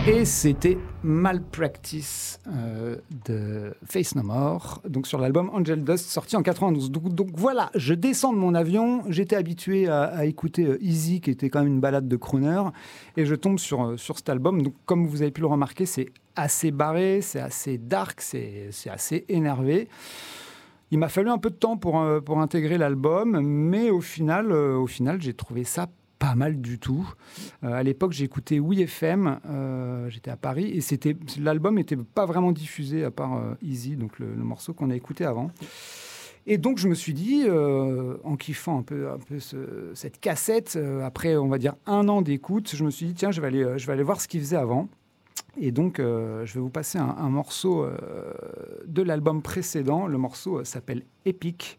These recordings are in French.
Et c'était Malpractice de Faith No More, donc sur l'album Angel Dust, sorti en 92. Donc voilà, je descends de mon avion, j'étais habitué à écouter Easy, qui était quand même une balade de crooner, et je tombe sur cet album. Donc comme vous avez pu le remarquer, c'est assez barré, c'est assez dark, c'est assez énervé. Il m'a fallu un peu de temps pour intégrer l'album, mais au final, j'ai trouvé ça pas mal du tout. À l'époque, j'écoutais Oui FM, j'étais à Paris, et l'album n'était pas vraiment diffusé à part Easy, donc le morceau qu'on a écouté avant. Et donc, je me suis dit, en kiffant un peu cette cassette, après, on va dire, 1 an d'écoute, je me suis dit, tiens, je vais aller voir ce qu'il faisait avant. Et donc, je vais vous passer un morceau de l'album précédent. Le morceau s'appelle Epic.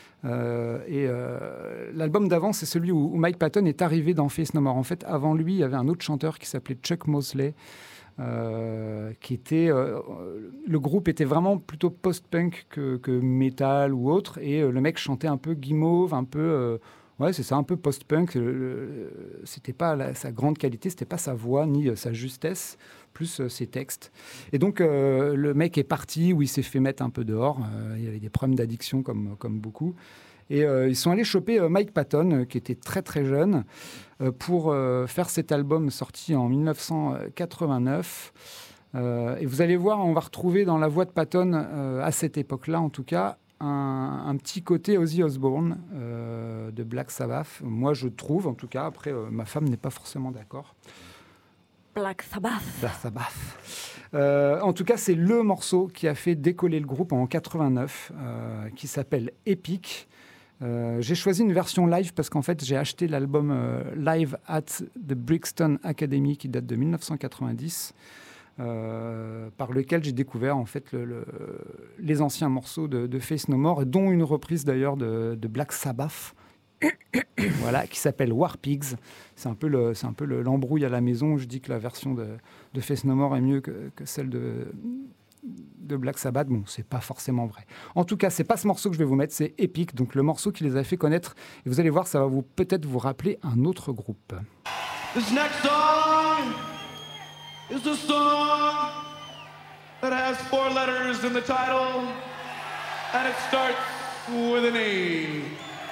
L'album d'avant, c'est celui où Mike Patton est arrivé dans Faith No More. En fait, avant lui, il y avait un autre chanteur qui s'appelait Chuck Mosley, qui était... le groupe était vraiment plutôt post-punk que metal ou autre, et le mec chantait un peu guimauve, un peu... ouais, c'est ça, un peu post-punk. C'était pas sa grande qualité, c'était pas sa voix ni sa justesse, plus ses textes. Et donc, le mec est parti, où il s'est fait mettre un peu dehors. Il y avait des problèmes d'addiction, comme beaucoup. Et ils sont allés choper Mike Patton, qui était très très jeune, pour faire cet album sorti en 1989. Et vous allez voir, on va retrouver dans la voix de Patton, à cette époque-là en tout cas, un petit côté Ozzy Osbourne de Black Sabbath. Moi, je trouve, en tout cas. Après, ma femme n'est pas forcément d'accord. Black Sabbath. Black Sabbath. En tout cas, c'est le morceau qui a fait décoller le groupe en 89, qui s'appelle Epic. J'ai choisi une version live parce qu'en fait, j'ai acheté l'album Live at the Brixton Academy qui date de 1990. Par lequel j'ai découvert en fait les anciens morceaux de Faith No More, dont une reprise d'ailleurs de Black Sabbath, voilà, qui s'appelle War Pigs. C'est un peu l'embrouille à la maison. Je dis que la version de Faith No More est mieux que celle de Black Sabbath. Bon, c'est pas forcément vrai. En tout cas, c'est pas ce morceau que je vais vous mettre, c'est Epic, donc le morceau qui les a fait connaître. Et vous allez voir, ça va peut-être vous rappeler un autre groupe. This next song is a song that has 4 letters in the title, and it starts with an A.